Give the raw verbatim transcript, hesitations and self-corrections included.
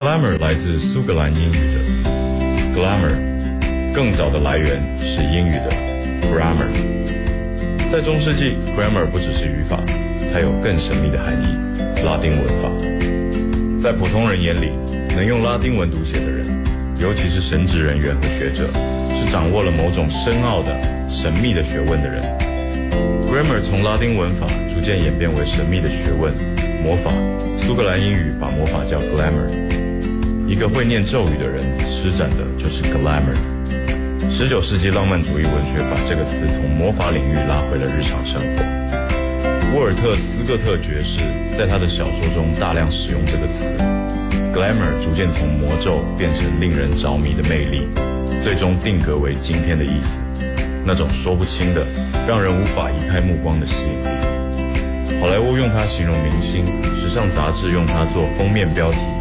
Glamour 来自苏格兰英语的 glamour， 更早的来源是英语的 grammar。在中世纪 grammar 不只是语法，它有更神秘的含义，拉丁文法。在普通人眼里，能用拉丁文读写的人，尤其是神职人员和学者，是掌握了某种深奥的神秘的学问的人。 grammar 从拉丁文法逐渐演变为神秘的学问魔法，苏格兰英语把魔法叫 glamour。 一个会念咒语的人施展的就是 glamour。 十九世纪浪漫主义文学把这个词从魔法领域拉回了日常生活。沃尔特·斯科特爵士在他的小说中大量使用这个词， glamour 逐渐从魔咒变成令人着迷的魅力，最终定格为今天的意思，那种说不清的让人无法移开目光的吸引力。好莱坞用它形容明星，时尚杂志用它做封面标题，